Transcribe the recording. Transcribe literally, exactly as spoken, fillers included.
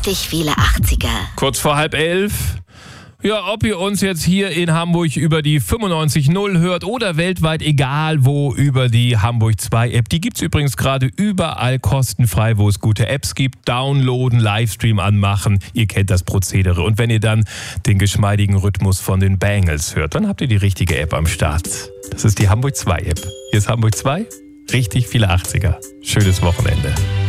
Richtig viele achtziger. Kurz vor halb elf. Ja, ob ihr uns jetzt hier in Hamburg über die fünfundneunzig null hört oder weltweit, egal wo, über die Hamburg zwei App. Die gibt's übrigens gerade überall kostenfrei, wo es gute Apps gibt. Downloaden, Livestream anmachen. Ihr kennt das Prozedere. Und wenn ihr dann den geschmeidigen Rhythmus von den Bangles hört, dann habt ihr die richtige App am Start. Das ist die Hamburg zwei App. Hier ist Hamburg zwei. Richtig viele achtziger. Schönes Wochenende.